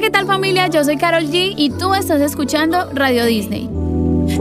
¿qué tal familia? Yo soy Karol G y tú estás escuchando Radio Disney.